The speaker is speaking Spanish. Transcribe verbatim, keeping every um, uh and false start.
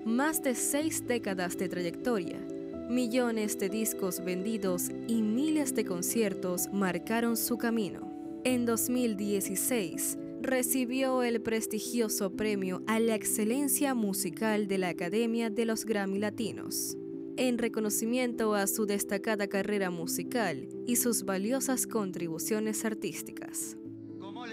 Más de seis décadas de trayectoria, millones de discos vendidos y miles de conciertos marcaron su camino. En dos mil dieciséis, recibió el prestigioso premio a la excelencia musical de la Academia de los Grammy Latinos, en reconocimiento a su destacada carrera musical y sus valiosas contribuciones artísticas.